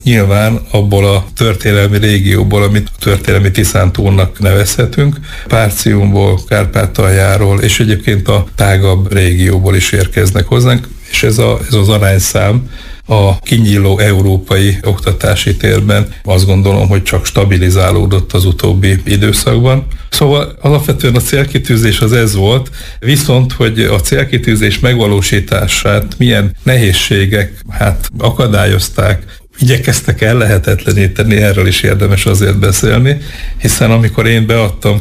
Nyilván abból a történelmi régióból, amit a történelmi Tiszántúlnak nevezhetünk, Párciumból, Kárpátaljáról és egyébként a tágabb régióból is érkeznek hozzánk, és ez az arányszám a kinyíló európai oktatási térben azt gondolom, hogy csak stabilizálódott az utóbbi időszakban. Szóval alapvetően a célkitűzés az ez volt, viszont hogy a célkitűzés megvalósítását milyen nehézségek akadályozták, igyekeztek ellehetetleníteni, erről is érdemes azért beszélni, hiszen amikor én beadtam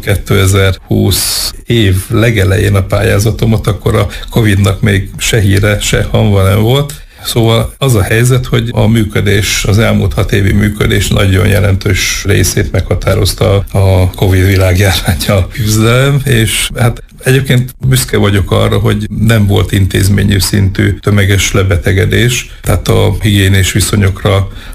2020 év legelején a pályázatomat, akkor a Covid-nak még se híre, se hamva nem volt. Szóval az a helyzet, hogy a működés, az elmúlt 6 évi működés nagyon jelentős részét meghatározta a Covid világjárvánnyal küzdelem, és egyébként büszke vagyok arra, hogy nem volt intézményi szintű tömeges lebetegedés, tehát a higiénés viszonyokra,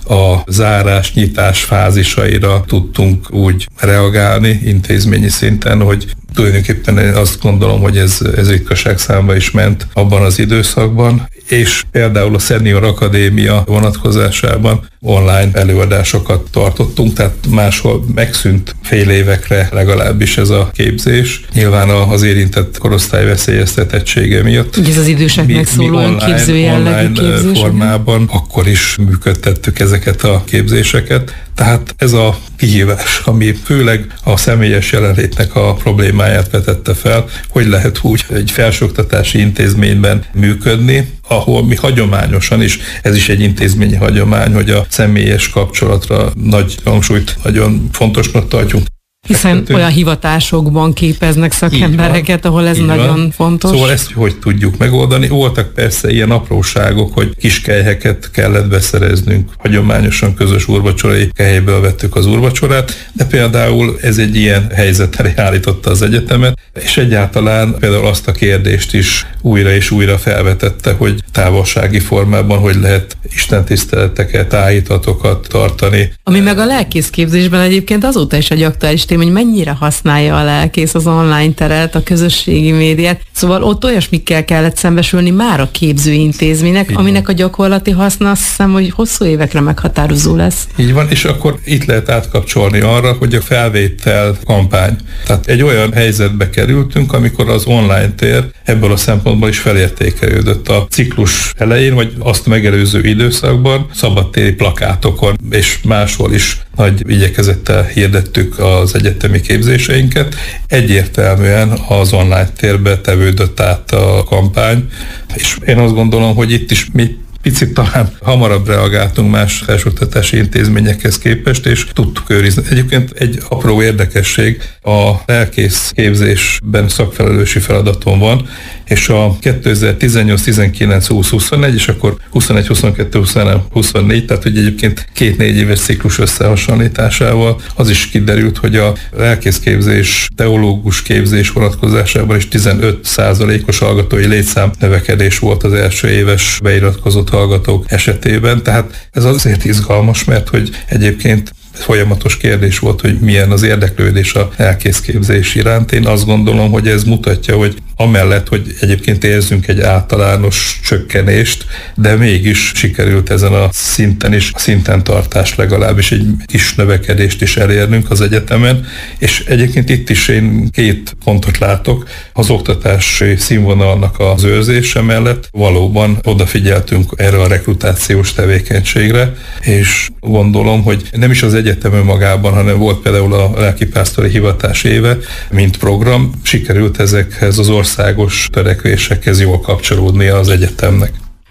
a zárás, nyitás fázisaira tudtunk úgy reagálni intézményi szinten, hogy tulajdonképpen azt gondolom, hogy ez ritkaság számba is ment abban az időszakban, és például a Senior Akadémia vonatkozásában online előadásokat tartottunk, tehát máshol megszűnt fél évekre legalábbis ez a képzés. Nyilván az érintett korosztály veszélyeztetettsége miatt. Ez az időseknek szóló önképző jellegű képzés. Formában akkor is működtettük ezeket a képzéseket. Tehát ez a kihívás, ami főleg a személyes jelenlétnek a problémáját vetette fel, hogy lehet úgy egy felsőoktatási intézményben működni, ahol mi hagyományosan is, ez is egy intézményi hagyomány, hogy a személyes kapcsolatra nagy hangsúlyt nagyon fontosnak tartjunk. Hiszen olyan hivatásokban képeznek szakembereket, ahol ez nagyon fontos. Szóval ezt hogy tudjuk megoldani? Voltak persze ilyen apróságok, hogy kiskelyheket kellett beszereznünk. Hagyományosan közös úrvacsorai kelyből vettük az úrvacsorát, de például ez egy ilyen helyzetre állította az egyetemet, és egyáltalán például azt a kérdést is újra és újra felvetette, hogy távolsági formában hogy lehet istentiszteleteket, áhítatokat tartani. Ami meg a lelkészképzésben egyébként azóta is egy aktuális téma, hogy mennyire használja a lelkész az online teret, a közösségi médiát. Szóval ott olyasmikkel kellett szembesülni már a képzőintézménynek, aminek a gyakorlati haszna azt hiszem, hogy hosszú évekre meghatározó lesz. Így van, és akkor itt lehet átkapcsolni arra, hogy a felvétel kampány. Tehát egy olyan helyzetbe kerültünk, amikor az online tér ebből a szempontból is felértékelődött a ciklus elején, vagy azt megelőző időszakban szabadtéri plakátokon és máshol is nagy igyekezettel hirdettük az egyetemi képzéseinket. Egyértelműen az online térbe tevődött át a kampány, és én azt gondolom, hogy itt is mi picit talán hamarabb reagáltunk más felsőoktatási intézményekhez képest, és tudtuk őrizni. Egyébként egy apró érdekesség, a lelkész képzésben szakfelelősi feladatom van, és a 2018, 19, 20, 21, és akkor 21, 22, 23, 24, tehát hogy egyébként 2-4 éves ciklus összehasonlításával az is kiderült, hogy a lelkészképzés, teológus képzés vonatkozásában is 15%-os hallgatói létszám növekedés volt az első éves beiratkozott hallgatók esetében, tehát ez azért izgalmas, mert hogy egyébként folyamatos kérdés volt, hogy milyen az érdeklődés a lelkészképzés iránt. Én azt gondolom, hogy ez mutatja, hogy amellett, hogy egyébként érzünk egy általános csökkenést, de mégis sikerült ezen a szinten is, a szinten tartás legalábbis egy kis növekedést is elérnünk az egyetemen, és egyébként itt is én 2 pontot látok. Az oktatási színvonalnak az őrzése mellett valóban odafigyeltünk erre a rekrutációs tevékenységre, és gondolom, hogy nem is az egyetem önmagában, hanem volt például a lelkipásztori hivatás éve, mint program, sikerült ezekhez az országos törekvésekhez jól kapcsolódnia az egyetemnek.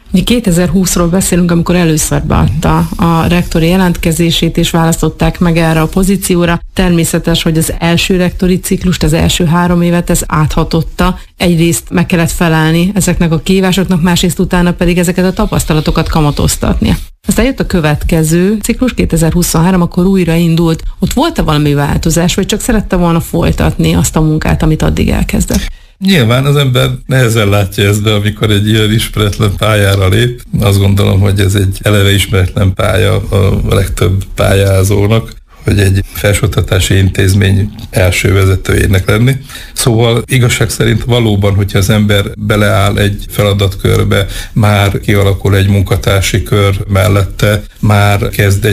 2020-ról beszélünk, amikor először beadta a rektori jelentkezését, és választották meg erre a pozícióra. Természetes, hogy az első rektori ciklust, az első 3 évet ez áthatotta. Egyrészt meg kellett felelni ezeknek a kihívásoknak, másrészt utána pedig ezeket a tapasztalatokat kamatoztatnia. Aztán jött a következő ciklus, 2023, akkor újra indult. Ott volt-e valami változás, vagy csak szerette volna folytatni azt a munkát, amit addig elkezdett? Nyilván az ember nehezen látja ezt, de amikor egy ilyen ismeretlen pályára lép, azt gondolom, hogy ez egy eleve ismeretlen pálya a legtöbb pályázónak, vagy egy felsőoktatási intézmény első vezetőjének lenni. Szóval igazság szerint valóban, hogyha az ember beleáll egy feladatkörbe, már kialakul egy munkatársi kör mellette, már kezd